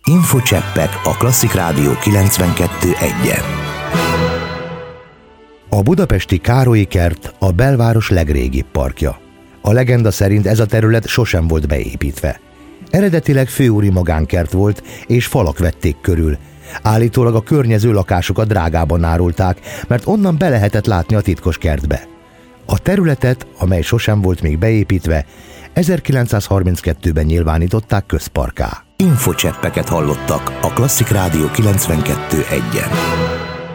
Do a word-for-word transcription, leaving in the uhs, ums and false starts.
Infocseppek a Klasszik Rádió kilencvenkettő egyen. A budapesti Károlyi kert a belváros legrégibb parkja. A legenda szerint ez a terület sosem volt beépítve. Eredetileg főúri magánkert volt, és falak vették körül. Állítólag a környező lakásokat drágában árulták, mert onnan be lehetett látni a titkos kertbe. A területet, amely sosem volt még beépítve, ezerkilencszázharminckettőben nyilvánították közparkká. Infocseppeket hallottak a Klasszik Rádió kilencvenkettő egyen.